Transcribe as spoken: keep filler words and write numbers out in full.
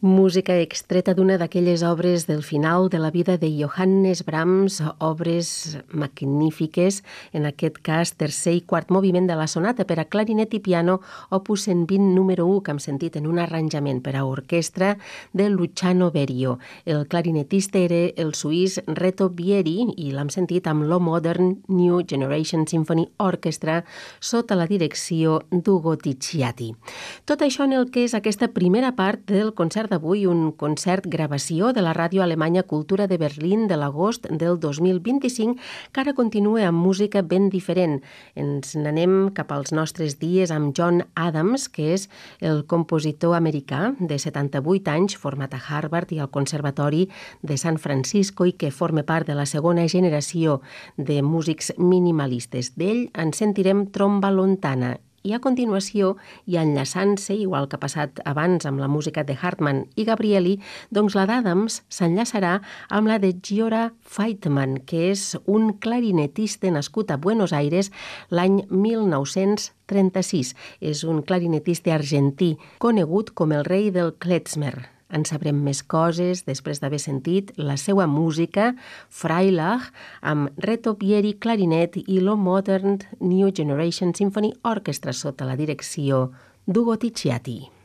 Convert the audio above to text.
Música extreta d'una d'aquelles obres del final de la vida de Johannes Brahms, obres magnífiques, en aquest cas tercer i quart moviment de la sonata per a clarinet i piano, opus cent vint número u, que hem sentit en un arranjament per a orquestra de Luciano Berio. El clarinetista era el suís Reto Bieri i l'hem sentit amb l'O Modern New Generation Symphony Orchestra sota la direcció d'Ugo Ticciati. Tot això en el que és aquesta primera part del concert d'avui, un concert gravació de la ràdio alemanya Cultura de Berlín de l'agost del dos mil vint-i-cinc, que ara continua amb música ben diferent. Ens n'anem cap als nostres dies amb John Adams, que és el compositor americà de setanta-vuit anys, format a Harvard i al Conservatori de San Francisco i que forma part de la segona generació de músics minimalistes. D'ell en sentirem Tromba Lontana. I a continuació, i enllaçant-se, igual que ha passat abans amb la música de Hartmann i Gabrieli, doncs la d'Adams s'enllaçarà amb la de Giora Feitman, que és un clarinetista nascut a Buenos Aires l'any mil nou-cents trenta-sis. És un clarinetista argentí, conegut com el rei del klezmer. En sabrem més coses després d'haver sentit la seva música, Freilach, amb Reto Bieri clarinet i l'O Modern New Generation Symphony Orchestra sota la direcció d'Ugo Ticciati.